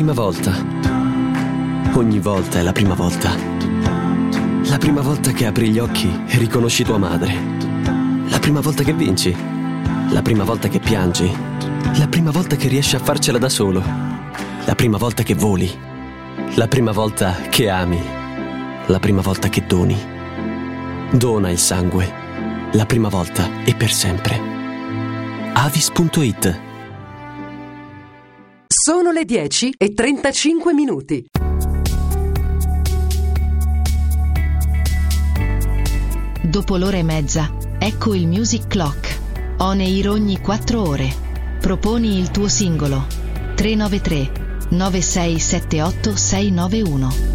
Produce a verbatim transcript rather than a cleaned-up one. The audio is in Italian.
prima volta. Ogni volta è la prima volta. La prima volta che apri gli occhi e riconosci tua madre. La prima volta che vinci. La prima volta che piangi. La prima volta che riesci a farcela da solo. La prima volta che voli. La prima volta che ami. La prima volta che doni. Dona il sangue. La prima volta e per sempre. Avis punto it. Sono le dieci e trentacinque minuti. Dopo l'ora e mezza, ecco il Music Clock. On air ogni quattro ore. Proponi il tuo singolo. tre nove tre nove sei sette otto sei nove uno.